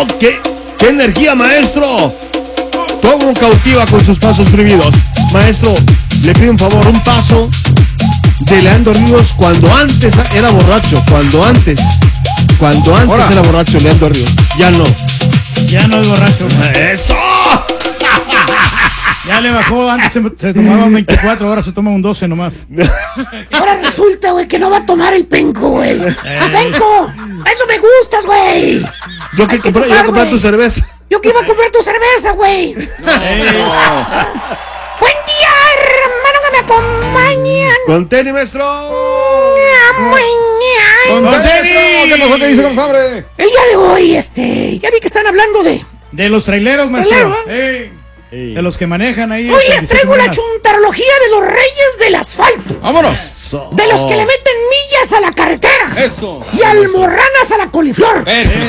¡Oh, qué energía, maestro! Todo cautiva con sus pasos prohibidos. Maestro, le pido un favor, un paso de Leandro Ríos cuando antes era borracho. Cuando antes era borracho Leandro Ríos. Ya no es borracho. ¡Eso! Ya le bajó, antes se tomaba un 24, ahora se toma un 12 nomás. Ahora resulta, güey, que no va a tomar el penco, güey. ¡Penco! ¡Eso me gustas, güey! Yo que iba a comprar tu cerveza. Yo que iba a comprar tu cerveza, güey. Buen día, hermano, que me acompañan. Con tenis, maestro. ¡Con tenis! ¿Qué pasó? ¿Qué dice, compadre? El día de hoy, ya vi que están hablando de los traileros, maestro. De los que manejan ahí. Hoy les traigo la chuntarología de los reyes del asfalto. ¡Vámonos! De los que le meten millas a la carretera. ¡Eso! Y almorranas a la coliflor.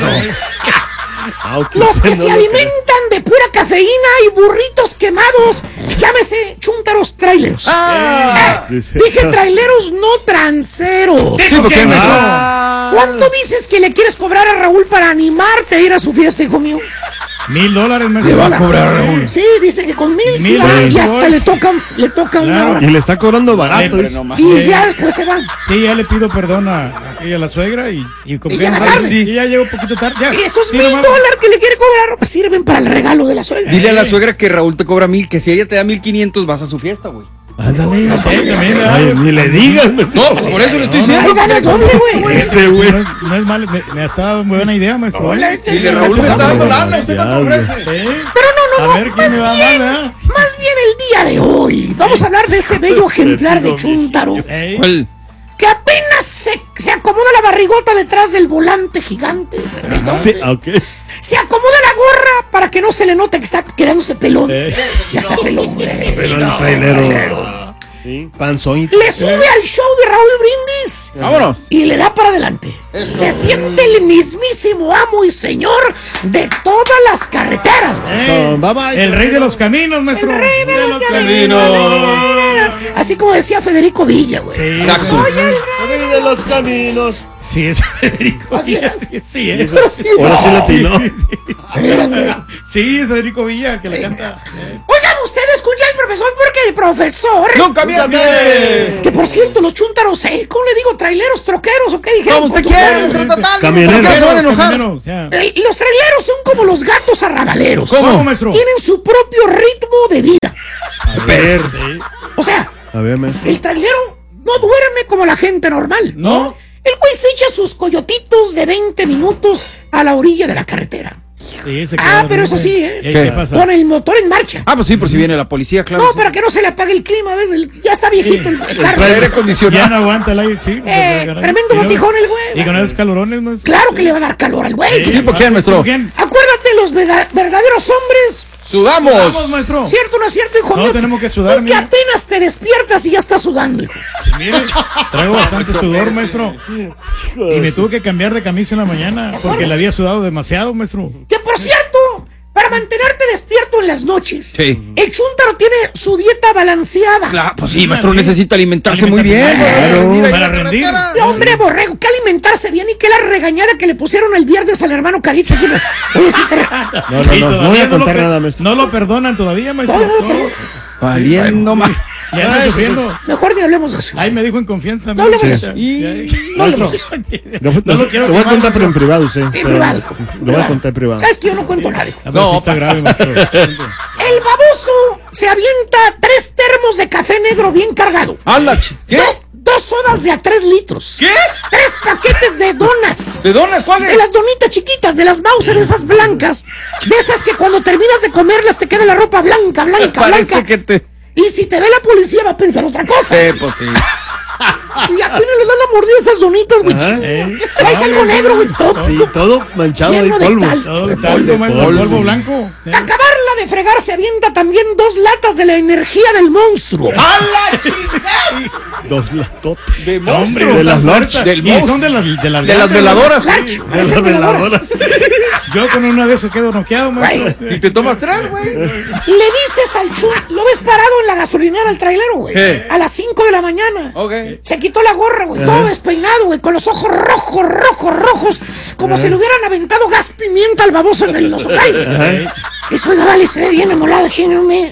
Los que se alimentan de pura cafeína y burritos quemados. Llámese chúntaros traileros. Dije traileros, no transeros. Sí, porque ¿Cuánto dices que le quieres cobrar a Raúl para animarte a ir a su fiesta, hijo mío? $1,000, maestro. Le va a cobrar a Raúl. Sí, dice que con 1,000 sí va, y hasta le toca una hora. Y le está cobrando barato. Y ya después se van. Sí, ya le pido perdón a la suegra y llega tarde. Sí, ya llego un poquito tarde. Ya. Y esos Sí, $1,000 que le quiere cobrar pues, sirven para el regalo de la suegra. Dile a la suegra que Raúl te cobra 1,000, que si ella te da 1,500 vas a su fiesta, güey. Ándale. También, Ni le digas. No, por eso le estoy diciendo. Ahí ganas doble, güey. Ese güey. No es mal, me ha estado muy buena idea, maestro. Dile, Raúl me está dando lana, ¿usted cuánto ofrece? Pero no, A ver quién me va a dar, ¿verdad? más bien el día de hoy. Vamos a hablar de ese bello ejemplar de chúntaro. ¿Cuál? Que apenas se acomoda la barrigota detrás del volante gigante. Sí, ok. Se acomoda la gorra para que no se le note que está quedándose pelón. Ya está pelón, güey. Pero el trailero. Sí, panzón. Le sube al show de Raúl Brindis. Vámonos. Y le da para adelante. Se siente el mismísimo amo y señor de todas las carreteras. Bye, bye. El rey de los caminos, maestro. El rey de los caminos. Así como decía Federico Villa, güey. Sí. Exacto. Soy el Rey de los caminos. Sí, es Federico Así Villa. era. Sí, es. Ahora sí la atinó. De veras, güey. Sí, es Federico Villa que le canta. Oigan, usted escucha al profesor porque el profesor. ¡Nunca miente! Que por cierto, los chúntaros, ¿cómo le digo? ¿Traileros, troqueros o qué dijeron? Como usted quiera, nuestro total. Camioneros. ¿Por qué se van a enojar? Camioneros, ya. Los traileros son como los gatos arrabaleros. ¿Cómo, maestro? Tienen su propio ritmo de vida. A ver, sí. O sea, A ver, maestro. el trailero no duerme como la gente normal. ¿No? El güey se echa sus coyotitos de 20 minutos a la orilla de la carretera. Sí, se queda Pero eso dormido. sí, ¿Qué pasa? con el motor en marcha. Pues sí, por si viene la policía, claro. No, sí. para que no se le apague el clima, ¿ves? Ya está viejito el carro. Aire Ya acondicionado. no aguanta el aire, sí. Tremendo botijón el güey. Y con esos calorones, maestro. Claro que le va a dar calor al güey. Sí, ¿por qué, maestro? ¿Por quién? Acuérdate, los verdaderos hombres. ¡Sudamos! Vamos, maestro. ¿Cierto o no es cierto, hijo No, mío? tenemos que sudar, Tú que mira. apenas te despiertas y ya estás sudando, hijo. Mire, traigo bastante sudor, maestro. Y me tuve que cambiar de camisa en la mañana porque le había sudado demasiado, maestro. Que por cierto, para mantenerte despierto en las noches, Sí. el chúntaro tiene su dieta balanceada. Claro, pues sí, maestro, necesita alimentarse muy bien. Claro, Para para rendir. Hombre, borrego, que alimentarse bien y que la regañada que le pusieron el viernes al hermano Carita. Oye, sí te... Y No voy a todavía contar lo nada, maestro. No lo perdonan todavía, maestro. No. Valiendo más. Ya ando sufriendo. Mejor ni hablemos de eso. Ay, me dijo en confianza. No hablemos de maestro. eso. Ya. No hablemos de eso. No lo quiero Lo voy a quemar, contar, pero en privado, sí. En privado, hijo. Lo voy a contar en privado. ¿Sabes que yo no cuento nada, hijo? A ver si está grave, maestro. El baboso se avienta 3 termos de café negro bien cargado. ¡Hala! ¿Qué? 2 sodas de a 3 litros. ¿Qué? 3 paquetes de donas. ¿De dónde? De ¿Cuáles? las donitas chiquitas, de las Mauser, esas blancas. De esas que cuando terminas de comerlas te queda la ropa blanca, blanca, Parece blanca. que te... Y si te ve la policía va a pensar otra cosa. Sí, pues sí. Y apenas le dan la mordida a esas donitas, güey. Traes algo negro, güey. Todo. Sí, todo manchado de Lleno de polvo. tal. Todo De tanto, polvo. maestro, polvo, polvo sí. blanco. Para acabarla de fregar se avienta también 2 latas de la energía del monstruo. ¡Hala, chingada! 2 latotes. De Hombre, monstruo. de las está lunch, fuerte. del Y monstruo. son de las De las veladoras. Larch, De parecen las veladoras. veladoras. Yo con una de esas quedo noqueado, maestro. Y te tomas 3, güey. Le dices al lo ves parado en la gasolinera al trailero, güey. A las 5 de la mañana. Ok. Se quitó la gorra, güey, todo despeinado, güey, con los ojos rojos, como si le hubieran aventado gas pimienta al baboso en el osocay. Eso, oiga, vale, se ve bien amolado, chingame.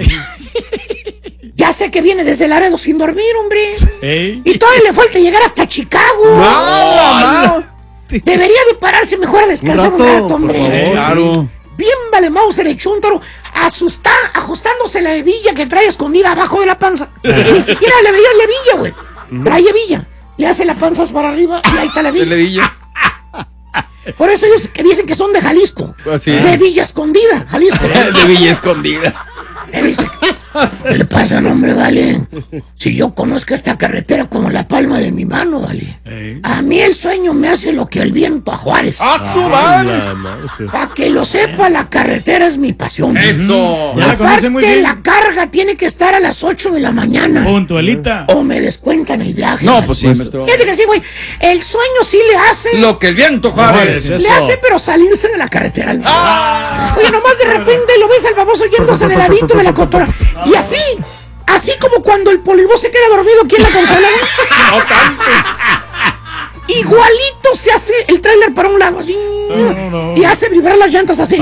Ya sé que viene desde Laredo sin dormir, hombre. Y todavía le falta llegar hasta Chicago. Debería de pararse mejor a descansar un rato, hombre. Claro. Bien vale Mauser el chúntaro, ajustándose la hebilla que trae escondida abajo de la panza. Ni siquiera le veías la hebilla, güey. Trae hebilla. Le hace la panza para arriba y ahí está la hebilla. Por eso ellos que dicen que son de Jalisco. Así. De Villa Escondida, Jalisco. De Villa Escondida. Dice, ¿qué le pasa, hombre, vale? Si yo conozco esta carretera como la palma de mi mano, vale. A mí el sueño me hace lo que el viento a Juárez. ¡A su madre! Para que lo sepa, la carretera es mi pasión. ¡Eso! Aparte, la carga tiene que estar a las 8 de la mañana. Puntualita. O me descuentan el viaje. No, pues sí, maestro. Fíjate que sí, güey. El sueño sí le hace. Lo que el viento, Juárez. Le hace, pero salirse de la carretera. Oye, nomás de repente lo ves al baboso yéndose de ladito de la cotora. Y así como cuando el polibó se queda dormido aquí en la consola. No tanto. Igualito se hace el tráiler para un lado, así. Y hace vibrar las llantas así.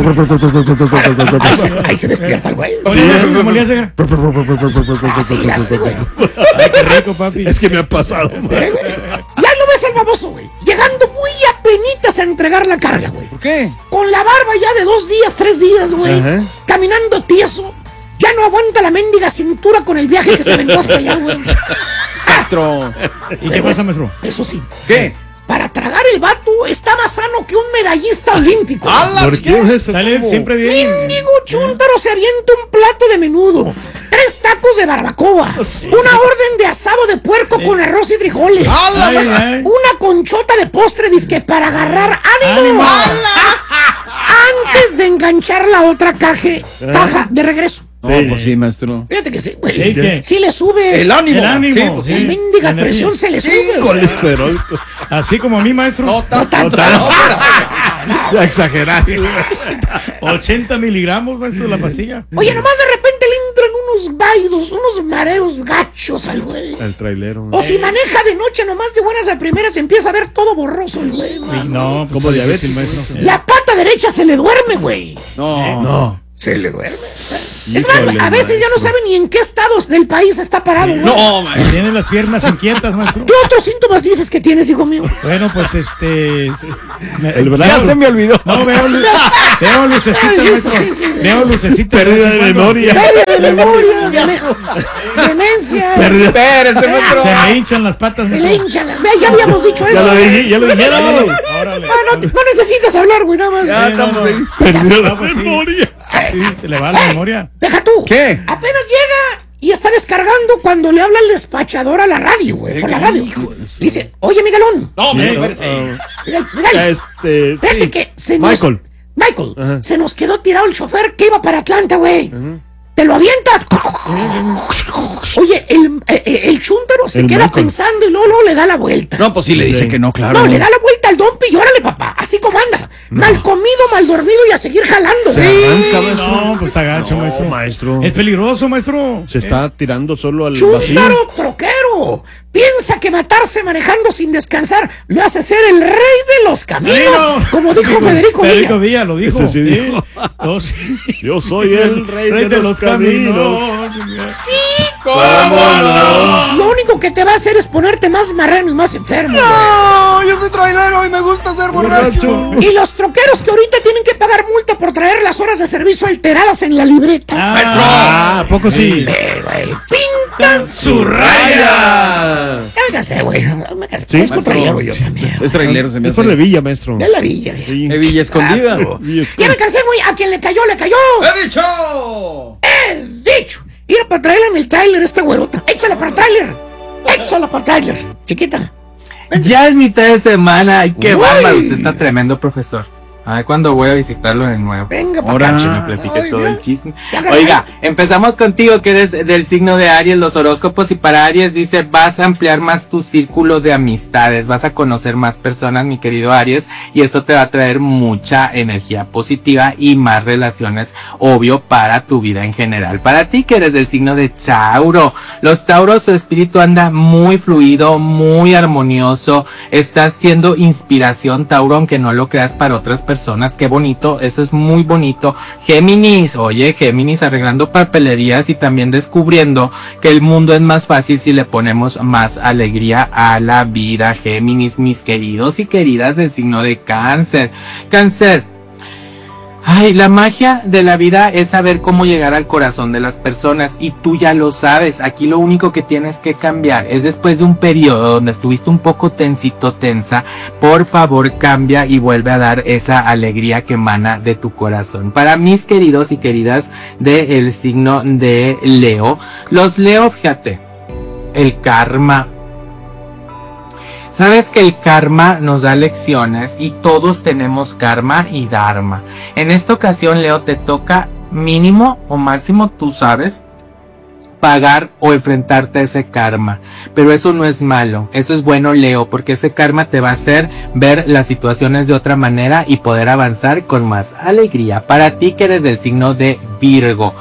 Ahí se despierta el güey. ¿Cómo le hace? Así le hace, güey. Ay, qué rico, papi. Es que me ha pasado. Ya lo ves al baboso, güey. Llegando muy apenitas a entregar la carga, güey. ¿Por qué? Con la barba ya de 2 días, 3 días, güey. Caminando tieso. Ya no aguanta la mendiga cintura con el viaje que se aventó hasta allá, güey. Maestro. ¿Y qué pasa, maestro? Eso sí. ¿Qué? Para tragar el vato está más sano que un medallista olímpico. ¿Por qué? Sale siempre bien. Mendigo chúntaro se avienta un plato de menudo, 3 tacos de barbacoa, una orden de asado de puerco con arroz y frijoles, una conchota de postre disque para agarrar ánimo. Antes de enganchar la otra caja de regreso. No, pues sí, maestro. Fíjate que sí, güey. ¿Qué? Sí le sube. El ánimo. Sí, pues sí. La mendiga presión se le sube. güey. Colesterol. Así como a mí, maestro. No tanto. Ya exageraste. 80 miligramos, maestro, de la pastilla. Oye, nomás de repente le entran unos vaidos, unos mareos gachos al güey. El trailero. O si maneja de noche, nomás de buenas a primeras empieza a ver todo borroso el güey. No, como diabetes, maestro. La pata derecha se le duerme, güey. No. Se le duerme. Es más, a veces ya no sabe ni en qué estado del país está parado, güey. No, maestro. Tiene las piernas inquietas, maestro. ¿Qué otros síntomas dices que tienes, hijo mío? Bueno, pues El brazo. Ya se me olvidó. No, veo lucecitas, maestro. Veo lucecitas. Pérdida de memoria. Pérdida de memoria, demencia. Espérese, maestro. Se me hinchan las patas. Se le maestro. hinchan las... Ve, ya habíamos dicho eso. Ya lo dijeron. Órale. No necesitas hablar, güey, nada más. Ya estamos ahí. Pérdida pues de sí. memoria. Sí, se le va la memoria. Deja tú. ¿Qué? Apenas llega y está descargando cuando le habla el despachador a la radio, güey. Por la radio. Dice, oye, Miguelón. No, Miguel. Fíjate Sí. que se Michael. Michael, se nos quedó tirado el chofer que iba para Atlanta, güey. ¿Te lo avientas? Oye, el chúntaro se queda Michael. pensando y luego le da la vuelta. No, pues sí le dice que no, claro. No, le da la vuelta al dompi y órale, papá. Así como anda. Mal comido, mal dormido y a seguir jalando. No, pues está gacho, maestro. Maestro. Es peligroso, maestro. Se está tirando solo al vacío. Chúntaro troquero. Piensa que matarse manejando sin descansar lo hace ser el rey de los caminos. Como dijo Federico Villa. Lo dijo. Ese sí dijo. Yo soy el rey de los caminos. Sí, ¿Cómo no? lo único que te va a hacer es ponerte más marrano y más enfermo. No, yo soy trailero y me gusta ser borracho. Y los troqueros que ahorita tienen que pagar multa por traer las horas de servicio alteradas en la libreta. Ah, ¿a poco sí? Güey, pintan Su raya. Ya me cansé, güey. Me cansé. Sí, Es trailero yo también. Es trailero, se me Es por hace. de Villa, maestro. De la Villa. Sí. De Villa Escondida. Ya me cansé, güey. A quien le cayó, le cayó. ¡He dicho! Dicho. Ir para traerla en el tráiler esta güerota. Échala para el tráiler. Échala para el tráiler. Chiquita. Ya es mitad de semana. Ay, qué Uy. bárbaro. Usted está tremendo, profesor. A ver cuándo voy a visitarlo de nuevo. Venga, ahora acá, me platique todo el chisme. Ya, Oiga, empezamos contigo, que eres del signo de Aries, los horóscopos, y para Aries dice, vas a ampliar más tu círculo de amistades, vas a conocer más personas, mi querido Aries, y esto te va a traer mucha energía positiva y más relaciones, obvio, para tu vida en general. Para ti, que eres del signo de Tauro, los Tauros, su espíritu anda muy fluido, muy armonioso, está siendo inspiración, Tauro, aunque no lo creas, para otras personas. Qué bonito, eso es muy bonito. Géminis, oye, Géminis, arreglando papelerías y también descubriendo que el mundo es más fácil si le ponemos más alegría a la vida. Géminis, mis queridos y queridas del signo de Cáncer. Cáncer, ay, la magia de la vida es saber cómo llegar al corazón de las personas, y tú ya lo sabes. Aquí lo único que tienes que cambiar es, después de un periodo donde estuviste un poco tensito, tensa, por favor cambia y vuelve a dar esa alegría que emana de tu corazón. Para mis queridos y queridas del signo de Leo, los Leo, fíjate, el karma. Sabes que el karma nos da lecciones y todos tenemos karma y dharma. En esta ocasión, Leo, te toca mínimo o máximo, tú sabes, pagar o enfrentarte a ese karma. Pero eso no es malo, eso es bueno, Leo, porque ese karma te va a hacer ver las situaciones de otra manera y poder avanzar con más alegría. Para ti, que eres del signo de Virgo.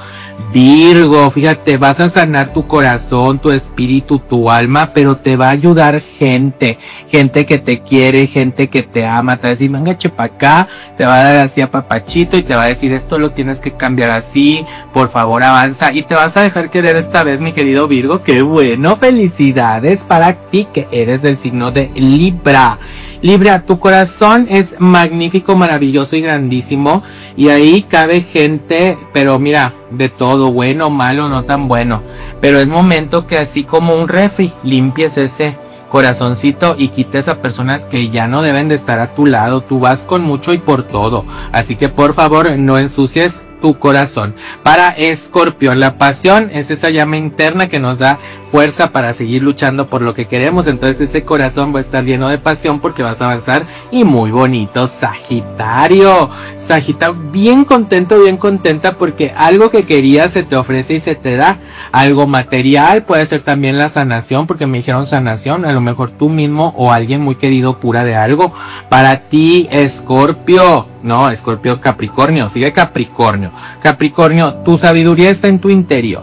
Virgo, fíjate, vas a sanar tu corazón, tu espíritu, tu alma, pero te va a ayudar gente que te quiere, gente que te ama, te va a decir, venga, chepa acá, te va a dar así a papachito y te va a decir, esto lo tienes que cambiar así, por favor avanza, y te vas a dejar querer esta vez, mi querido Virgo. Qué bueno, felicidades para ti, que eres del signo de Libra. Libra, tu corazón es magnífico, maravilloso y grandísimo, y ahí cabe gente, pero mira, de todo, bueno, malo, no tan bueno, pero es momento que, así como un refri, limpies ese corazoncito y quites a personas que ya no deben de estar a tu lado. Tú vas con mucho y por todo, así que por favor no ensucies tu corazón. Para Escorpión, la pasión es esa llama interna que nos da fuerza para seguir luchando por lo que queremos. Entonces ese corazón va a estar lleno de pasión porque vas a avanzar, y muy bonito. Sagitario, Sagitario, bien contento, bien contenta, porque algo que querías se te ofrece y se te da. Algo material, puede ser también la sanación, porque me dijeron sanación, a lo mejor tú mismo o alguien muy querido cura de algo. Para ti, Escorpio, no, Escorpio, Capricornio, sigue Capricornio. Capricornio, tu sabiduría está en tu interior.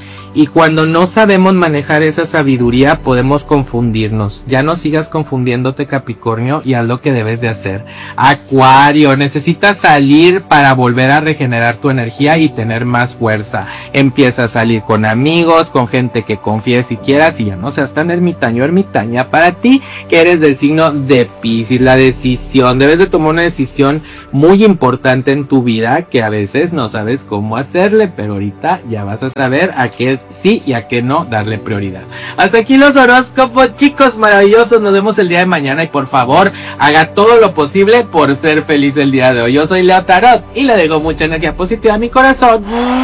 Y cuando no sabemos manejar esa sabiduría, podemos confundirnos. Ya no sigas confundiéndote, Capricornio, y haz lo que debes de hacer. Acuario, necesitas salir para volver a regenerar tu energía y tener más fuerza. Empieza a salir con amigos, con gente que confíes si quieras, y ya no seas tan ermitaño, ermitaña. Para ti, que eres del signo de Piscis, la decisión. Debes de tomar una decisión muy importante en tu vida, que a veces no sabes cómo hacerle, pero ahorita ya vas a saber a qué sí y a qué no darle prioridad. Hasta aquí los horóscopos, chicos maravillosos. Nos vemos el día de mañana, y por favor haga todo lo posible por ser feliz el día de hoy. Yo soy Leo Tarot y le dejo mucha energía positiva a mi corazón,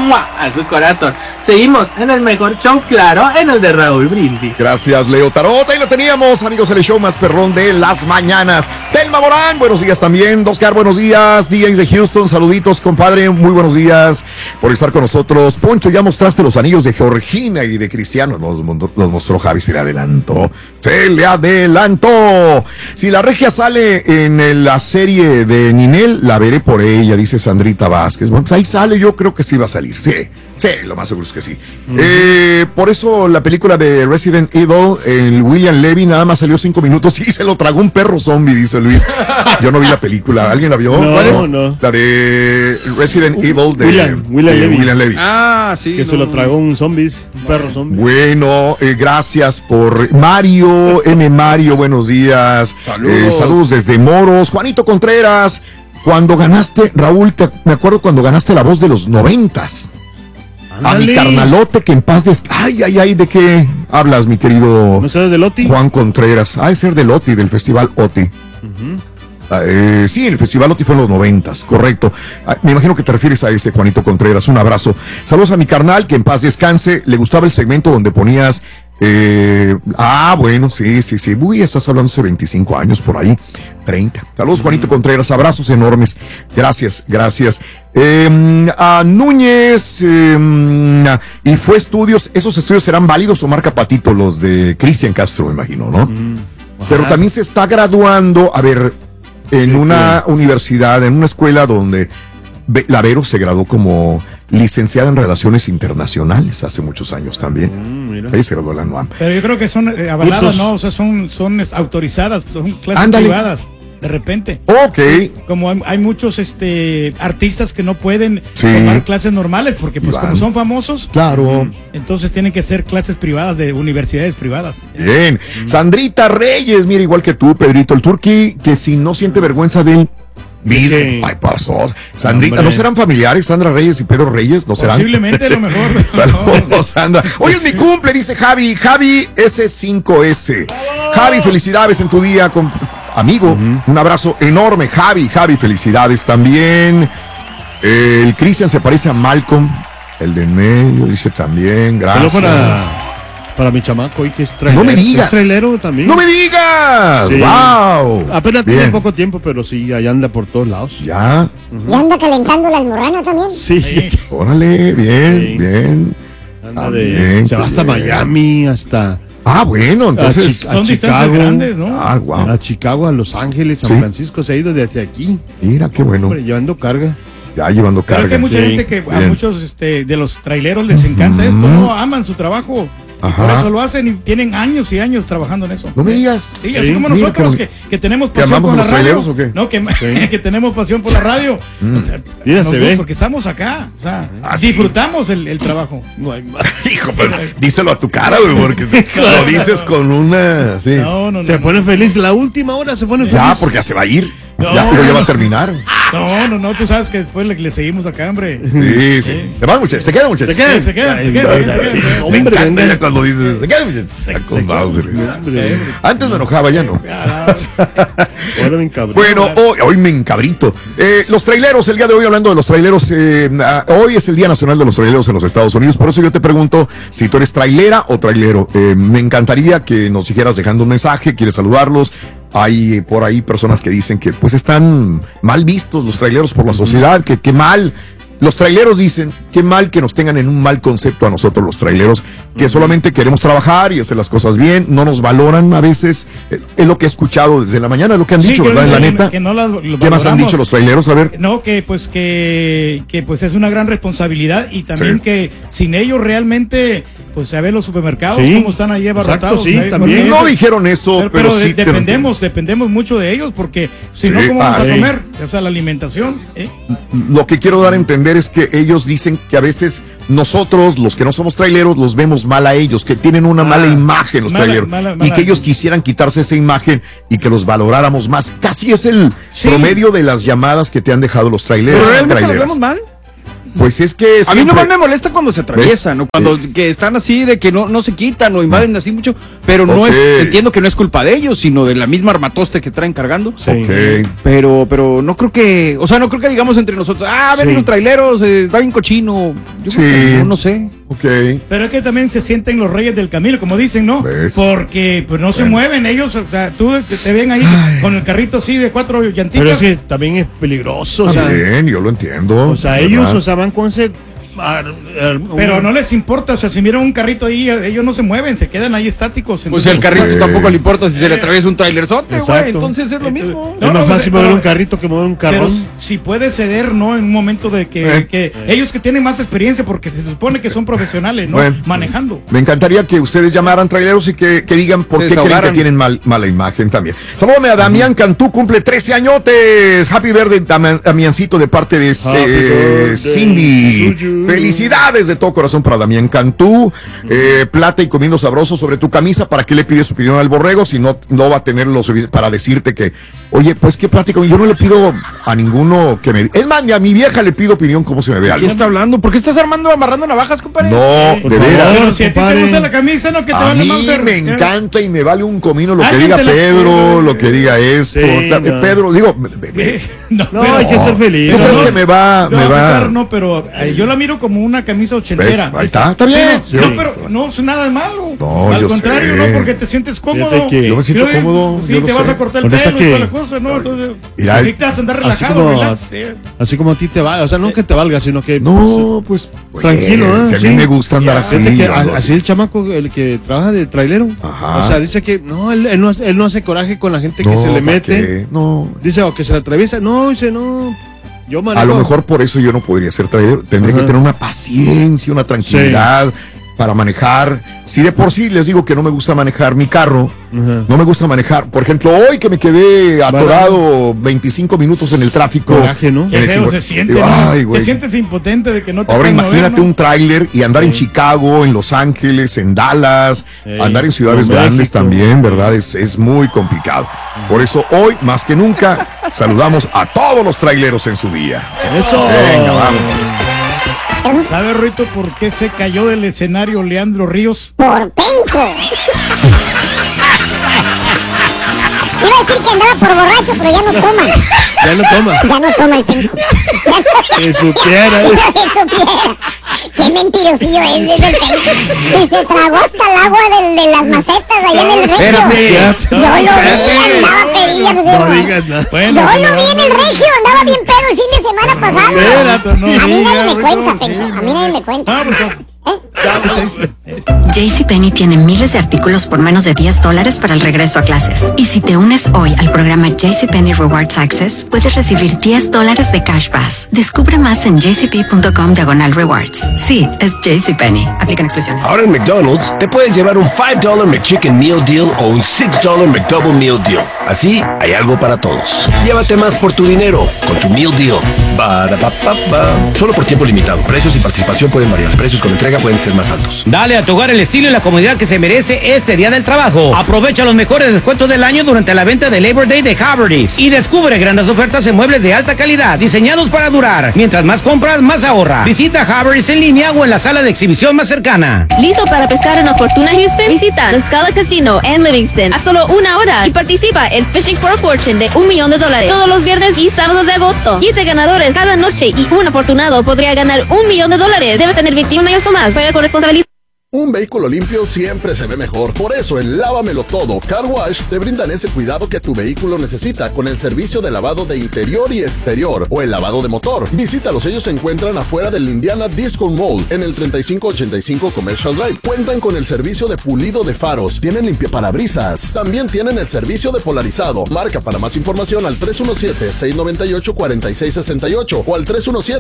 a su corazón. Seguimos en el mejor show, claro, en el de Raúl Brindis. Gracias, Leo Tarot. Ahí lo teníamos, amigos, el show más perrón de las mañanas. Telma Morán, buenos días también. Oscar, buenos días. DJs de Houston, saluditos, compadre, muy buenos días por estar con nosotros. Poncho, ya mostraste los anillos de Georgina y de Cristiano. Los mostró Javi, se le adelantó. Se le adelantó. Si la regia sale en la serie de Ninel, la veré por ella, dice Sandrita Vázquez. Bueno, pues ahí sale, yo creo que sí va a salir, sí. Sí, lo más seguro es que sí. Por eso la película de Resident Evil, el William Levy nada más salió 5 minutos y se lo tragó un perro zombie, dice Luis. Yo no vi la película, ¿alguien la vio? No. La de Resident Evil de William Levy. Ah, sí. Que se lo tragó un perro zombie. Bueno, gracias por Mario, Mario, buenos días. Saludos desde Moros. Juanito Contreras, cuando ganaste, Raúl, me acuerdo cuando ganaste La Voz de los 90s. A mi carnalote, que en paz ay, ¿de qué hablas, mi querido? ¿No sabes del OTI? Juan Contreras. Ha de ser del OTI, del Festival OTI. Sí, el Festival OTI fue en los 90s, correcto. Me imagino que te refieres a ese, Juanito Contreras. Un abrazo. Saludos a mi carnal, que en paz descanse. Le gustaba el segmento donde ponías Bueno, sí. Uy, estás hablando hace 25 años por ahí, 30. Saludos, Juanito Contreras, abrazos enormes. Gracias. A Núñez, y fue estudios, ¿esos estudios serán válidos o marca patito los de Cristian Castro, me imagino, ¿no? Pero también se está graduando, en una universidad, en una escuela donde la Vero se graduó como licenciada en Relaciones Internacionales hace muchos años también. Ahí se graduó la UNAM. Pero yo creo que son avaladas, Cursos. ¿no? O sea, son autorizadas, son clases Ándale. privadas. De repente. Ok. Como hay muchos artistas que no pueden Sí. tomar clases normales porque pues Iván. como son famosos, Claro. entonces tienen que ser clases privadas de universidades privadas. Bien. Sandrita Reyes, mira, igual que tú, Pedrito el Turqui, que si no siente vergüenza de él. ¿Qué? Ay, pasó. Sandrita, Hombre. ¿no serán familiares? Sandra Reyes y Pedro Reyes, ¿no serán? Posiblemente lo mejor. Saludos, Sandra. Hoy es mi cumple, dice Javi S5S. Javi, felicidades en tu día, amigo. Un abrazo enorme, Javi, felicidades también. El Cristian se parece a Malcolm, el de en medio, dice también, Solo gracias. para mi chamaco y que es trailero. No me digas. Es trailero también. ¡No me digas! Sí. ¡Wow! Apenas Bien. tiene poco tiempo, pero sí, allá anda por todos lados. Ya, ¿Ya anda calentando la almorrana también? Sí. órale, bien, Sí. bien. Anda Bien, se va qué hasta bien. Miami, hasta Bueno, entonces. Chicago. Son distancias grandes, ¿no? Wow. a Chicago, a Los Ángeles, San Sí. Francisco. Se ha ido desde aquí. Mira, qué bueno. Hombre, llevando carga. Ya llevando Pero es que carga. hay mucha Sí. gente que a Bien. muchos de los traileros les encanta esto, ¿no? Aman su trabajo. Y por Ajá. eso lo hacen y tienen años y años trabajando en eso. No me digas. Sí, así Sí. como Mira, nosotros que- que tenemos ¿que pasión amamos por la los radio. traileros o qué? No, que, Sí. que tenemos pasión por la radio. O sea, Mira, nos se gusta ve. porque estamos acá. O sea, Ah, sí. disfrutamos el trabajo. No hay más. Hijo, pero díselo a tu cara, güey, porque lo dices con una. Sí. No. Se pone feliz. La última hora se pone feliz. Ya, porque ya se va a ir. No. Ya va a terminar. No, tú sabes que después le seguimos acá, hombre. Sí. Se van, muchachos. Se quedan, muchachos. Sí, se quedan. Me Hombre, encanta venga. ya cuando dices. Se quedan, muchachos. Está con Mauser. Hombre, Antes me enojaba, ya no. ahora me encabré. Bueno, hoy me encabrito. Los traileros, el día de hoy hablando de los traileros, hoy es el Día Nacional de los Traileros en los Estados Unidos, por eso yo te pregunto si tú eres trailera o trailero. Me encantaría que nos siguieras dejando un mensaje, quieres saludarlos. Hay por ahí personas que dicen que pues están mal vistos los traileros por la sociedad, que mal. Los traileros dicen, qué mal que nos tengan en un mal concepto a nosotros los traileros, que solamente queremos trabajar y hacer las cosas bien, no nos valoran a veces, es lo que he escuchado desde la mañana, lo que han dicho, que ¿verdad? En la neta. que no las ¿Qué más han valoramos. dicho los traileros? A ver. No, que pues es una gran responsabilidad y también Sí. que sin ellos realmente pues se ve los supermercados Sí. como están ahí abarrotados. Exacto, sí, ¿eh? también. Porque No ellos- dijeron eso, pero sí. te lo dependemos mucho de ellos porque si Sí, no cómo vamos a sí. comer, o sea, la alimentación. Lo que quiero dar a entender es que ellos dicen que a veces nosotros, los que no somos traileros, los vemos mal a ellos, que tienen una mala imagen los mala- traileros mala- y que ellos quisieran quitarse esa imagen y que los valoráramos más. Casi es el Sí. promedio de las llamadas que te han dejado los traileros. Pero realmente los traileras. vemos mal. Pues es que A mí siempre- nomás me molesta cuando se atraviesan, ¿no? Cuando que están así de que no se quitan o invaden así mucho, pero no Ok. entiendo que no es culpa de ellos, sino de la misma armatoste que traen cargando. Ok. Pero no creo que, o sea, no creo que digamos entre nosotros, ven Sí. los traileros, está bien cochino. Yo Sí. creo que no sé. Ok. Pero es que también se sienten los reyes del camino, como dicen, ¿no? ¿Ves? Porque pues no se mueven ellos, o sea, tú te ven ahí con el carrito así de 4 llantitas. Pero es que también es peligroso. O sea, Bien, yo lo entiendo. o sea, ¿verdad? ellos, o sea, van con ese. Pero no les importa, o sea, si miran un carrito ahí, ellos no se mueven, se quedan ahí estáticos. Pues entonces- el carrito Ok. tampoco le importa si se le atraviesa un trailerzote, güey. Exacto. Entonces es lo mismo. Es más fácil pero- mover un carrito que mover un Pero carrón. si puede ceder, ¿no? En un momento de que ellos que tienen más experiencia, porque se supone que son profesionales, ¿no? Bueno. Manejando. Me encantaría que ustedes llamaran traileros y que digan por Se qué creen que desahogaran. tienen mala imagen también. Saludame a Damián Cantú, cumple 13 añotes. Happy birthday, Damiancito, de parte de birthday Cindy. to you. Felicidades de todo corazón para Damián Cantú. Plata y comiendo sabroso sobre tu camisa. ¿Para qué le pides su opinión al borrego? Si no va a tener lo suficiente para decirte que, oye, pues qué plática. Yo no le pido a ninguno que me. Es más, ni a mi vieja le pido opinión cómo se me ve ¿Quién algo. está hablando? ¿Por qué estás amarrando navajas, compadre? No, Por de favor. veras. Pero si a ti te compadre. gusta la camisa, ¿no? Que te A vale mí Mauser. me encanta y me vale un comino lo que Alguien diga te la- Pedro, lo que diga esto. Sí, no. Pedro, digo, No, No, pero- hay que ser feliz. ¿tú pero crees no, que me va? No, Ricardo, no, pero yo la miro estilo como una camisa ochentera. Ahí está bien. Sí, no, pero no es nada de malo. No, al yo contrario, sé. no, porque te sientes cómodo. Yo me siento cómodo. Sí, te vas a cortar el pelo y toda la cosa, ¿no? Entonces, mira, te vas a andar relajado, así como a ti te va, o sea, no que te valga, sino que no, pues tranquilo, si a mí me gusta andar así. Así el chamaco, el que trabaja de trailero. Ajá. O sea, dice que no, él no hace coraje con la gente que se le mete. No. Dice, o que se le atraviesa. No, dice, no. Yo manejo. A lo mejor por eso yo no podría ser trailero. Tendría que tener una paciencia, una tranquilidad para manejar. Si de por sí les digo que no me gusta manejar mi carro, no me gusta manejar. Por ejemplo, hoy que me quedé atorado 25 minutos en el tráfico. Coraje, ¿no? Qué feo se siente. Digo, ay, te sientes impotente de que no te ahora puedes imagínate mover, ¿no? un tráiler y andar en Chicago, en Los Ángeles, en Dallas, andar en ciudades grandes también, ¿verdad? Es muy complicado. Por eso hoy, más que nunca, saludamos a todos los traileros en su día. Eso. Venga, vamos. ¿Sabe, Rito, por qué se cayó del escenario Leandro Ríos? Por penco. Iba a decir que andaba por borracho, pero ya no toma. Ya no toma. Ya no toma el penco. Que supiera. Que supiera. Qué mentirosillo es desde el penco. Si se tragó hasta el agua de las macetas allá en el regio. Yo lo vi, andaba pedilla. No digas nada. Bueno, yo lo vi en el regio, andaba bien pedo el fin de semana pasado. Espérate, A mí nadie me cuenta, penco. A mí nadie me cuenta. JCPenney tiene miles de artículos por menos de $10 para el regreso a clases. Y si te unes hoy al programa JCPenney Rewards Access, puedes recibir $10 de Cash Pass. Descubre más en jcp.com/rewards. Sí, es JCPenney. Aplican exclusiones. Ahora en McDonald's te puedes llevar un $5 McChicken Meal Deal o un $6 McDouble Meal Deal. Así hay algo para todos. Llévate más por tu dinero con tu Meal Deal. Solo por tiempo limitado. Precios y participación pueden variar. Precios con entrega pueden ser más altos. Dale a tu hogar el estilo y la comodidad que se merece este día del trabajo. Aprovecha los mejores descuentos del año durante la venta de Labor Day de Haverty's y descubre grandes ofertas en muebles de alta calidad diseñados para durar. Mientras más compras, más ahorra. Visita Haverty's en línea o en la sala de exhibición más cercana. ¿Listo para pescar en la Fortuna Houston? Visita la Scala Casino en Livingston a solo 1 hora y participa en Fishing for a Fortune de $1 millón todos los viernes y sábados de agosto. 7 ganadores cada noche y un afortunado podría ganar $1 millón. Debe tener 21 años o más. Juega con responsabilidad. Un vehículo limpio siempre se ve mejor. Por eso en Lávamelo Todo Car Wash te brindan ese cuidado que tu vehículo necesita con el servicio de lavado de interior y exterior o el lavado de motor. Visítalos, ellos se encuentran afuera del Indiana Disco Mall en el 3585 Commercial Drive. Cuentan con el servicio de pulido de faros, tienen limpiaparabrisas, también tienen el servicio de polarizado. Marca para más información al 317-698-4668 o al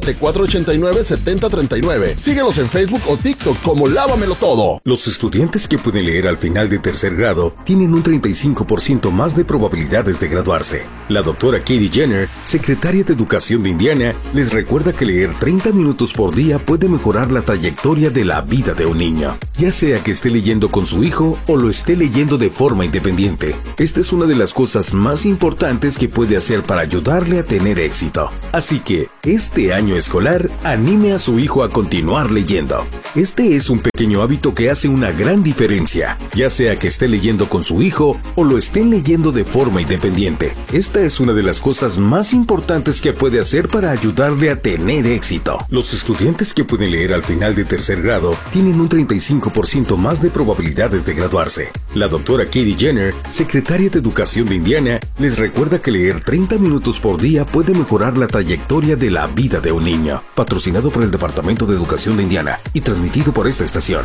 317-489-7039. Síguelos en Facebook o TikTok como Lávamelo Todo. Los estudiantes que pueden leer al final de tercer grado tienen un 35% más de probabilidades de graduarse. La doctora Katie Jenner, secretaria de Educación de Indiana, les recuerda que leer 30 minutos por día puede mejorar la trayectoria de la vida de un niño, ya sea que esté leyendo con su hijo o lo esté leyendo de forma independiente. Esta es una de las cosas más importantes que puede hacer para ayudarle a tener éxito. Así que, este año escolar, anime a su hijo a continuar leyendo. Este es un pequeño hábito que hace una gran diferencia, ya sea que esté leyendo con su hijo o lo estén leyendo de forma independiente. Esta es una de las cosas más importantes que puede hacer para ayudarle a tener éxito. Los estudiantes que pueden leer al final de tercer grado tienen un 35% más de probabilidades de graduarse. La doctora Katie Jenner, secretaria de Educación de Indiana, les recuerda que leer 30 minutos por día puede mejorar la trayectoria de la vida de un niño. Patrocinado por el Departamento de Educación de Indiana y transmitido por esta estación.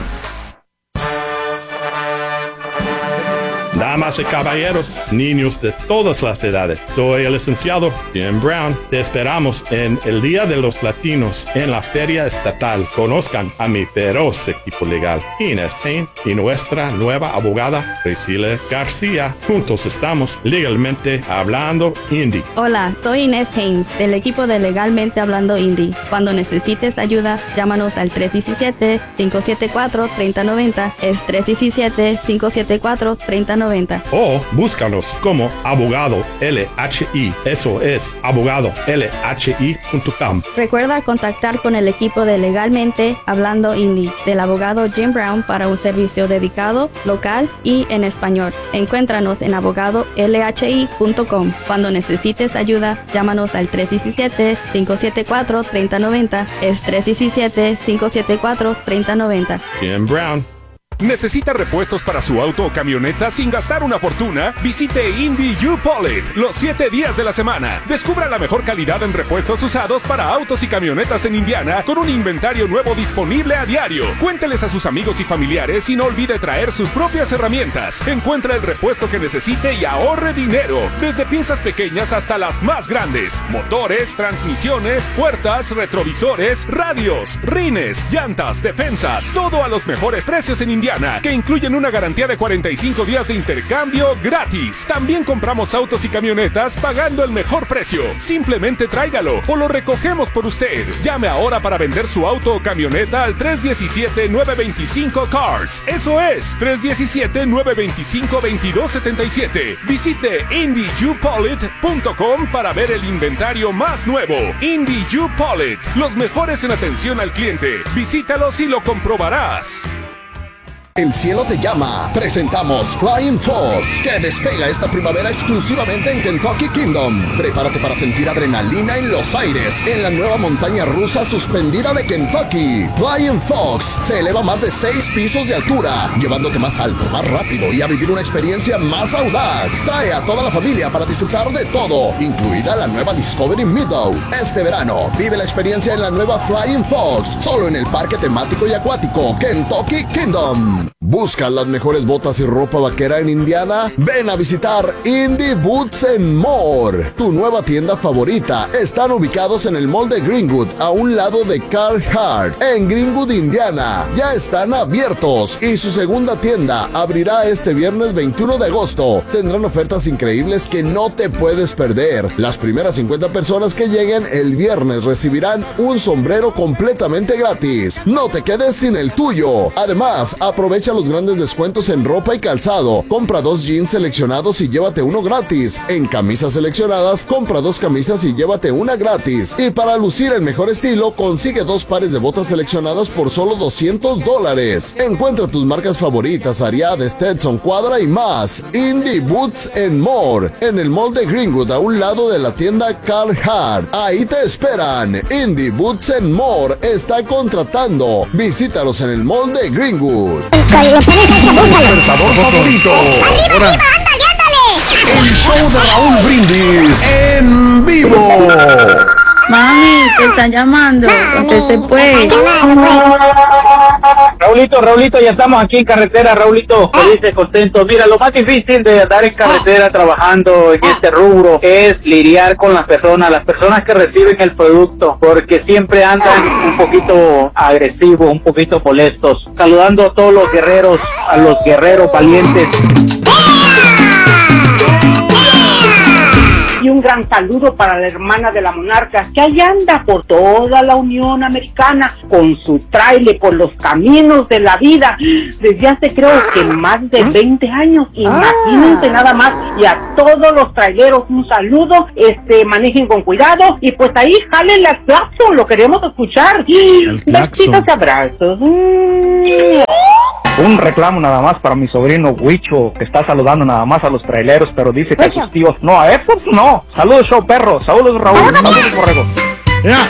Damas y caballeros, niños de todas las edades, soy el licenciado Jim Brown. Te esperamos en el Día de los Latinos en la Feria Estatal. Conozcan a mi feroz equipo legal, Inés Haynes, y nuestra nueva abogada, Priscilla García. Juntos estamos legalmente hablando indie. Hola, soy Inés Haynes, del equipo de Legalmente Hablando Indie. Cuando necesites ayuda, llámanos al 317-574-3090. Es 317-574-3090. $30.90. O búscanos como Abogado LHI. Eso es abogadolhi.com. Recuerda contactar con el equipo de Legalmente Hablando Indie del abogado Jim Brown para un servicio dedicado, local y en español. Encuéntranos en abogadolhi.com. Cuando necesites ayuda, llámanos al 317-574-3090. Es 317-574-3090. Jim Brown. ¿Necesita repuestos para su auto o camioneta sin gastar una fortuna? Visite Indie U-Pull-It los 7 días de la semana. Descubra la mejor calidad en repuestos usados para autos y camionetas en Indiana con un inventario nuevo disponible a diario. Cuénteles a sus amigos y familiares y no olvide traer sus propias herramientas. Encuentra el repuesto que necesite y ahorre dinero. Desde piezas pequeñas hasta las más grandes. Motores, transmisiones, puertas, retrovisores, radios, rines, llantas, defensas. Todo a los mejores precios en Indiana, que incluyen una garantía de 45 días de intercambio gratis. También compramos autos y camionetas pagando el mejor precio. Simplemente tráigalo o lo recogemos por usted. Llame ahora para vender su auto o camioneta al 317-925-CARS. Eso es, 317-925-2277. Visite IndieUPollit.com para ver el inventario más nuevo. Indie U-Pull-It, los mejores en atención al cliente. Visítalos y lo comprobarás. El cielo te llama. Presentamos Flying Fox, que despega esta primavera exclusivamente en Kentucky Kingdom. Prepárate para sentir adrenalina en los aires en la nueva montaña rusa suspendida de Kentucky. Flying Fox se eleva más de 6 pisos de altura, llevándote más alto, más rápido y a vivir una experiencia más audaz. Trae a toda la familia para disfrutar de todo, incluida la nueva Discovery Meadow. Este verano, vive la experiencia en la nueva Flying Fox, solo en el parque temático y acuático Kentucky Kingdom. ¿Buscas las mejores botas y ropa vaquera en Indiana? Ven a visitar Indie Boots and More, tu nueva tienda favorita. Están ubicados en el mall de Greenwood, a un lado de Carhartt, en Greenwood, Indiana. Ya están abiertos y su segunda tienda abrirá este viernes 21 de agosto. Tendrán ofertas increíbles que no te puedes perder. Las primeras 50 personas que lleguen el viernes recibirán un sombrero completamente gratis. No te quedes sin el tuyo. Además, aprovecha los grandes descuentos en ropa y calzado. Compra 2 jeans seleccionados y llévate uno gratis. En camisas seleccionadas, compra 2 camisas y llévate una gratis. Y para lucir el mejor estilo, consigue 2 pares de botas seleccionadas por solo $200. Encuentra tus marcas favoritas, Ariat, Stetson, Quadra y más. Indie Boots and More, en el mall de Greenwood, a un lado de la tienda Carhartt. Ahí te esperan. Indie Boots and More está contratando. Visítalos en el mall de Greenwood. Despertador favorito. ¡Arriba, ándale, ándale! El show de Raúl Brindis en vivo. Mami, te están llamando. Conteste pues. Raulito, ya estamos aquí en carretera, Raulito. Felices, contentos. Mira, lo más difícil de andar en carretera trabajando en este rubro es lidiar con las personas que reciben el producto, porque siempre andan un poquito agresivos, un poquito molestos. Saludando a todos los guerreros, a los guerreros valientes. Y un gran saludo para la hermana de la monarca, que ahí anda por toda la Unión Americana con su tráiler por los caminos de la vida desde hace creo que más de 20 años. Imagínense nada más. Y a todos los traileros un saludo, manejen con cuidado y pues ahí jalen la claxon, lo queremos escuchar. Besitos, abrazos. Un reclamo nada más para mi sobrino Huicho, que está saludando nada más a los traileros, pero dice que a sus tíos no, a estos no. Saludos, show perro. Saludos, Raúl. Saludos, borrego. Ya.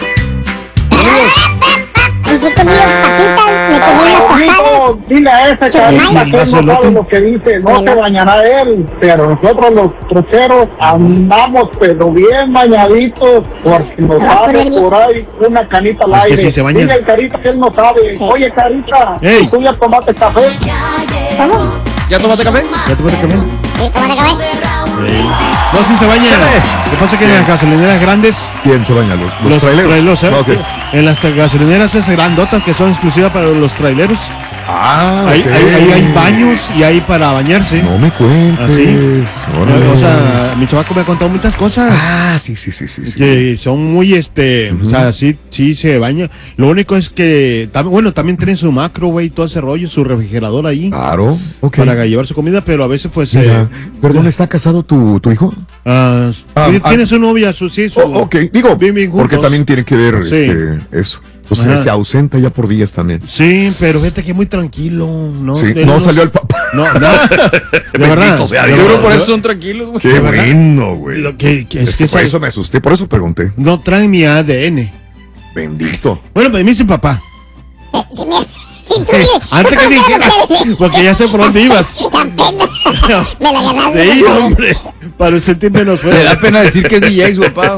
Así comí papitas, me comí unas tostadas. Dile a esa chavita que no sabe lo que dice, no se bañará él, pero nosotros los trocheros andamos pero bien bañaditos, porque nos sale por ahí una canita al aire. Sí se baña. Dile al Carita que él no sabe. Sí. Oye, Carita, ¿tú ya tomaste café? ¿Cómo? ¿Ya tomaste café? ¿Ya tomaste café? ¿Sí, tomaste café? No, sí se baña. Lo que pasa es que en las gasolineras grandes. ¿Quién se baña? Los traileros. ¿eh? Okay. En las gasolineras esas grandotas que son exclusivas para los traileros. Ahí hay baños y hay para bañarse. No me cuentes. O sea, mi chavaco me ha contado muchas cosas. Sí. Que son muy, o sea, sí se baña. Lo único es que, también tienen su macro, güey, todo ese rollo, su refrigerador ahí. Claro, ok. Para llevar su comida, pero a veces pues... Perdón, ¿está casado tu hijo? Tiene su novia, ok, digo, porque también tiene que ver eso. Entonces se ausenta ya por días también. Sí, pero fíjate que muy tranquilo, ¿no? Sí, no salió el papá. No, de verdad. Sea Dios. Yo creo por eso son tranquilos, güey. Qué bueno, güey. Es que por eso me asusté, por eso pregunté. No trae mi ADN. Bendito. Bueno, pues me dice papá. Antes que dijera, porque ya sé por dónde ibas. Me la ganaste. Sí, hombre. Para sentir menos fuerte. Me da pena decir que es DJ, su papá.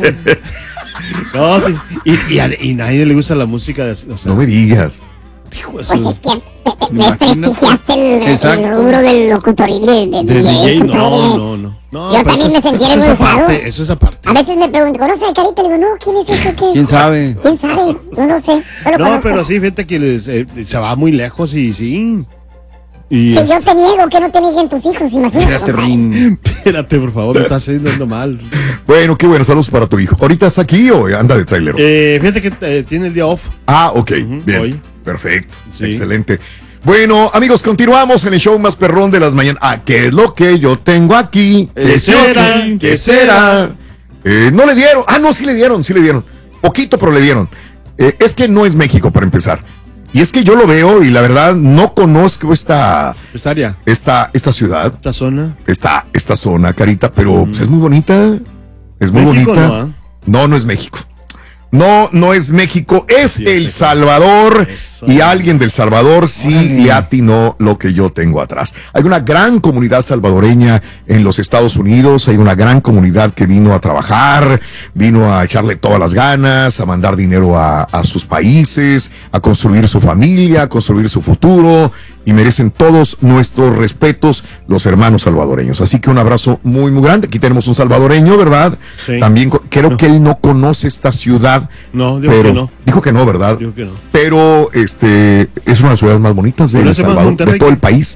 No, sí. Y nadie le gusta la música. No me digas. Pues es que desprestigiaste el rubro del locutoril de DJ. No, yo también me sentí avergonzado. Eso es aparte. A veces me pregunto, ¿conoce a Carita? Le digo, no, ¿quién es ese? ¿Quién sabe? Yo no sé. No, pero sí, fíjate que se va muy lejos y sí. Si yo te niego, que no te nieguen tus hijos, imagínate. Espérate, por favor, me estás haciendo mal. Bueno, qué bueno, saludos para tu hijo. ¿Ahorita está aquí o anda de trailero? Fíjate que tiene el día off. Ok, bien. Hoy. Perfecto, excelente. Bueno, amigos, continuamos en el show más perrón de las mañanas. ¿Qué es lo que yo tengo aquí? ¿Qué será? ¿Qué será? No le dieron. No, sí le dieron. Poquito, pero le dieron. Es que no es México, para empezar. Y es que yo lo veo y la verdad no conozco esta área. Esta ciudad. Esta zona. Esta zona, Carita, pero pues, es muy bonita. Es muy México, bonita. No es México. No es México, es El Salvador. Y alguien del Salvador sí le atinó lo que yo tengo atrás. Hay una gran comunidad salvadoreña en los Estados Unidos. Hay una gran comunidad que vino a trabajar, vino a echarle todas las ganas, a mandar dinero a sus países, a construir su familia, a construir su futuro. Y merecen todos nuestros respetos los hermanos salvadoreños. Así que un abrazo muy, muy grande. Aquí tenemos un salvadoreño, ¿verdad? Sí. También creo que él no conoce esta ciudad. No, que no. Dijo que no, ¿verdad? Dijo que no. Pero es una de las ciudades más bonitas de El Salvador, de todo el país.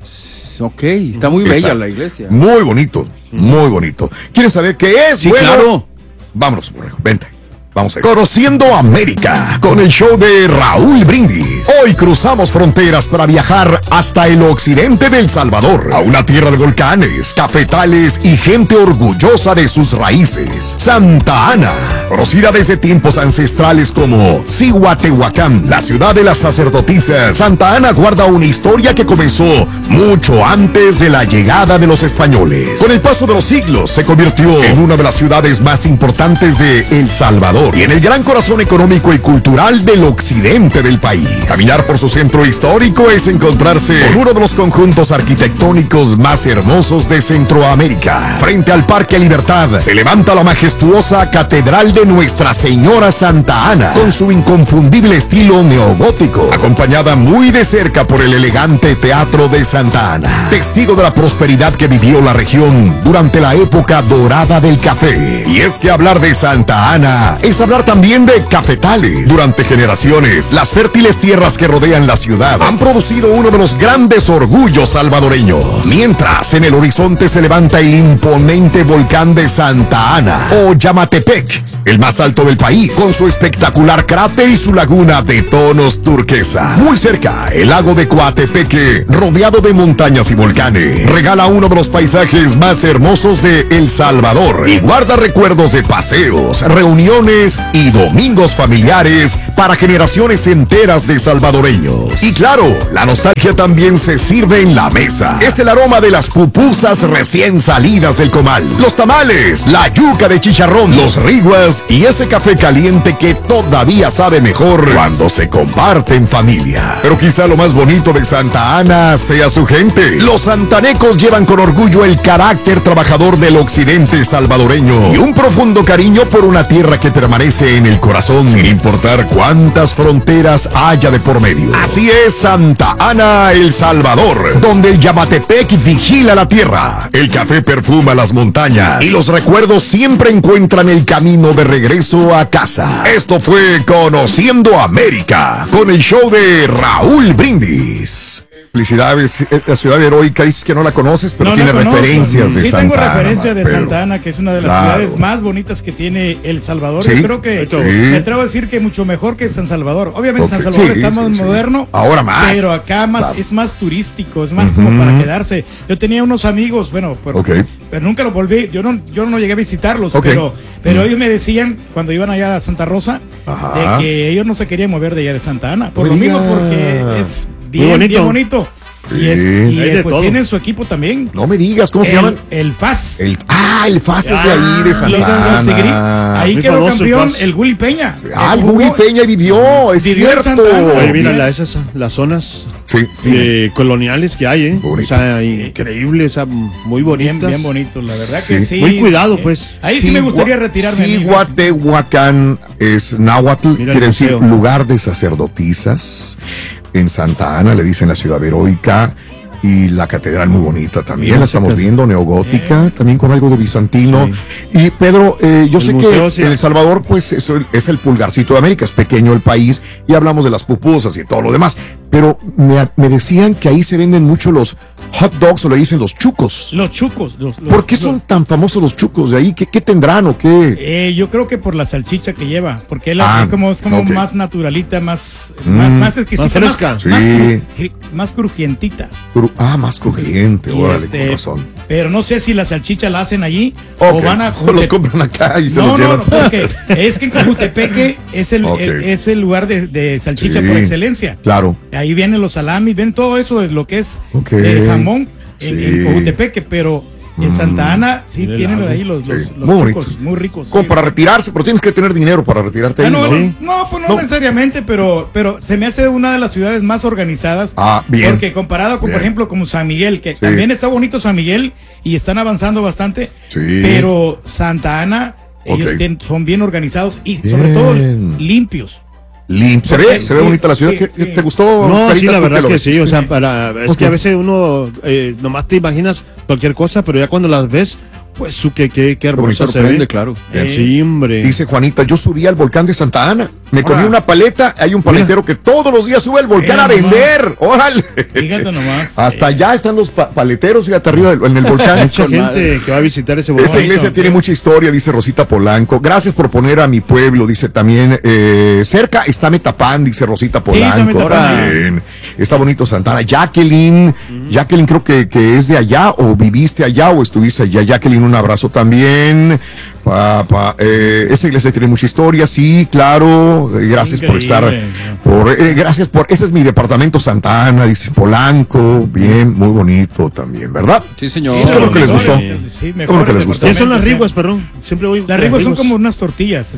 Ok, está muy bella la iglesia. Muy bonito, muy bonito. ¿Quieren saber qué es? Sí, bueno, claro. Vámonos, vente. Vamos a ir. Conociendo América con el show de Raúl Brindis. Hoy cruzamos fronteras para viajar hasta el occidente de El Salvador, a una tierra de volcanes, cafetales y gente orgullosa de sus raíces. Santa Ana, conocida desde tiempos ancestrales como Cihuatehuacán, la ciudad de las sacerdotisas. Santa Ana guarda una historia que comenzó mucho antes de la llegada de los españoles. Con el paso de los siglos se convirtió en una de las ciudades más importantes de El Salvador y en el gran corazón económico y cultural del occidente del país. Caminar por su centro histórico es encontrarse con uno de los conjuntos arquitectónicos más hermosos de Centroamérica. Frente al Parque Libertad se levanta la majestuosa Catedral de Nuestra Señora Santa Ana, con su inconfundible estilo neogótico, acompañada muy de cerca por el elegante Teatro de Santa Ana, testigo de la prosperidad que vivió la región durante la época dorada del café. Y es que hablar de Santa Ana es hablar también de cafetales. Durante generaciones, las fértiles tierras que rodean la ciudad han producido uno de los grandes orgullos salvadoreños. Mientras en el horizonte se levanta el imponente volcán de Santa Ana, o Yamatepec, el más alto del país, con su espectacular cráter y su laguna de tonos turquesa. Muy cerca, el lago de Coatepeque, rodeado de montañas y volcanes, regala uno de los paisajes más hermosos de El Salvador y guarda recuerdos de paseos, reuniones y domingos familiares para generaciones enteras de salvadoreños. Y claro, la nostalgia también se sirve en la mesa. Es el aroma de las pupusas recién salidas del comal, los tamales, la yuca de chicharrón, los riguas y ese café caliente que todavía sabe mejor cuando se comparte en familia. Pero quizá lo más bonito de Santa Ana sea su gente. Los santanecos llevan con orgullo el carácter trabajador del occidente salvadoreño y un profundo cariño por una tierra que permite permanece en el corazón sin importar cuántas fronteras haya de por medio. Así es Santa Ana, El Salvador, donde el Yamatepec vigila la tierra, el café perfuma las montañas y los recuerdos siempre encuentran el camino de regreso a casa. Esto fue Conociendo América con el show de Raúl Brindis. Felicidades, la ciudad heroica, dices que no la conoces, pero tiene referencias de Santa Ana. Sí, tengo referencia de Santa Ana, que es una de las ciudades más bonitas que tiene El Salvador. Sí, yo creo que me atrevo a decir que mucho mejor que San Salvador. Obviamente San Salvador está más moderno. Ahora más. Pero acá es más turístico, es más como para quedarse. Yo tenía unos amigos, bueno, pero nunca los volví, yo no llegué a visitarlos, pero ellos me decían, cuando iban allá a Santa Rosa, de que ellos no se querían mover de allá de Santa Ana. Por lo mismo, porque es bien bonito. Y pues tienen su equipo también. No me digas, ¿cómo se llaman? El FAS. El FAS es de ahí, de Santa Ana. Ahí quedó campeón el Willy Peña. El Willy Peña vivió, es cierto. Oye, mira las zonas coloniales que hay, O sea, increíble, o sea, muy bonitas. Bien bonito, la verdad que sí. Muy cuidado, pues. Ahí sí me gustaría retirarme. Cihuatehuacán es náhuatl, quiere decir lugar de sacerdotisas. En Santa Ana le dicen la ciudad heroica y la catedral muy bonita también, la estamos viendo, neogótica, también con algo de bizantino. Y Pedro, yo sé que en El Salvador pues eso es el pulgarcito de América, es pequeño el país y hablamos de las pupusas y todo lo demás, pero me decían que ahí se venden mucho los hot dogs, o le dicen los chucos. Los chucos. ¿Por qué son tan famosos los chucos de ahí? ¿Qué tendrán o qué? Yo creo que por la salchicha que lleva, porque es como más naturalita, más exquisita, más fresca, más crujientita. Más crujiente, órale, con razón. Pero no sé si la salchicha la hacen allí o van a... O los compran acá y se los llevan. No, porque es que en Cojutepeque es el lugar de salchicha por excelencia. Claro. Ahí vienen los salamis, ven todo eso de lo que es jamón en Cojutepeque, pero en Santa Ana tienen ahí los chucos muy ricos. Como para retirarse, pero tienes que tener dinero para retirarte ahí. No necesariamente, pero se me hace una de las ciudades más organizadas. Bien. Porque comparado con, por ejemplo, como San Miguel, que también está bonito San Miguel y están avanzando bastante, pero Santa Ana, ellos son bien organizados y sobre todo limpios. Se ve bonita la ciudad. ¿Te gustó? No, sí, la verdad que sí. O sea, es que a veces uno nomás te imaginas cualquier cosa, pero ya cuando las ves, pues qué hermosa se ve. Claro. Sí, hombre. Dice Juanita, yo subí al volcán de Santa Ana. Me comí una paleta. Hay un paletero que todos los días sube al volcán a vender. ¡Órale! Fíjate nomás. Hasta allá están los paleteros, fíjate, arriba en el volcán. Mucha gente que va a visitar ese volcán. Esa iglesia tiene mucha historia, dice Rosita Polanco. Gracias por poner a mi pueblo, dice también. Cerca está Metapán, dice Rosita Polanco. También. Está bonito Santa Ana. Jacqueline creo que es de allá, o viviste allá, o estuviste allá. Jacqueline, un abrazo también. Esa iglesia tiene mucha historia, sí, claro. Gracias por estar. Gracias por. Ese es mi departamento Santa Ana, dice Polanco. Bien, muy bonito también, ¿verdad? Sí, señor. ¿Qué lo que les gustó? ¿Qué que les gustó? ¿Qué son las riguas, perdón? Siempre voy. Las riguas son como unas tortillas,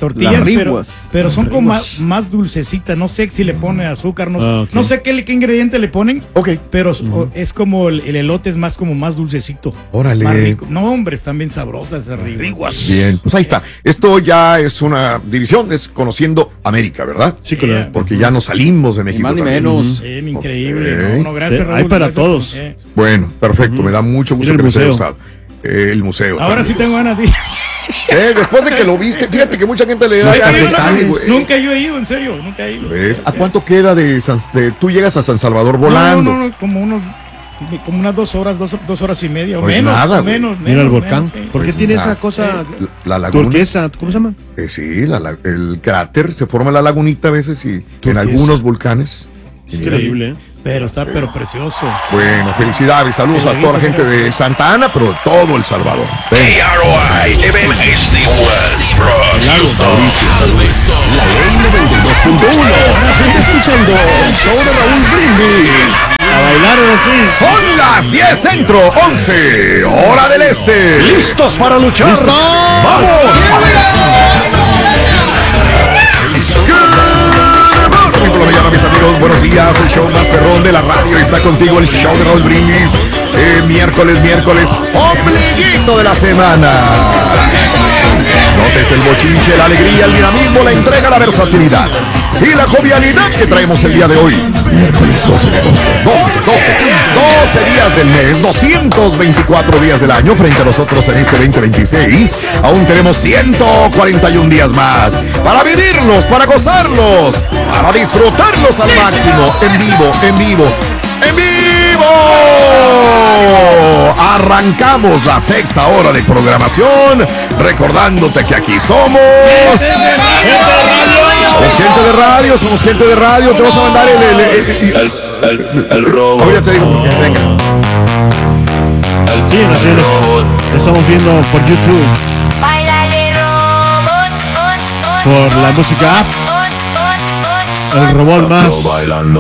pero son como más dulcecitas. No sé si le ponen azúcar, no sé qué ingrediente le ponen. Pero es como el elote es más dulcecito. Órale. Más rico. No, hombre, están bien sabrosas esas riguas. Bien, pues ahí está. Esto ya es una división, es Conociendo América, ¿verdad? Sí, claro. Porque ya nos salimos de México. Más ni menos. Increíble. Gracias, Raúl. Hay para todos. Bueno, perfecto. Me da mucho gusto que les haya gustado. El museo. Ahora sí tengo ganas de ir. Después de que lo viste, fíjate que mucha gente le da Nunca yo he ido, en serio, nunca he ido. ¿A cuánto queda tú llegas a San Salvador volando? No, como unas 2 horas, 2 horas y media o pues menos. Nada, menos. Mira el volcán. Sí. ¿Por qué tiene esa cosa la laguna turquesa? ¿Cómo se llama? Sí, el cráter, se forma la lagunita a veces y en algunos volcanes. Increíble, Pero está precioso. Bueno, felicidades, saludos a toda la gente de Santa Ana, pero de todo El Salvador. KROI, FM HD1, Seabrook, Houston, La Ley 92.1. Estás escuchando el show de Raúl Brindis. A bailar así. Son las 10 centro, 11, hora del este. ¿Listos para luchar? ¡Vamos! Por la mañana, mis amigos, buenos días. El show más perrón de la radio está contigo, el show de Raúl Brindis. Miércoles, ombliguito de la semana. Notes el bochinche, la alegría, el dinamismo, la entrega, la versatilidad y la jovialidad que traemos el día de hoy. Miércoles 12 de agosto. 12 días del mes, 224 días del año frente a nosotros en este 2026. Aún tenemos 141 días más para vivirlos, para gozarlos, para disfrutarlos al máximo. En vivo. Arrancamos la sexta hora de programación, recordándote que aquí somos gente de radio. Te vas a mandar el robo. Ahorita te digo por qué, venga. Sí, lo estamos viendo por YouTube, por la música app. El robot más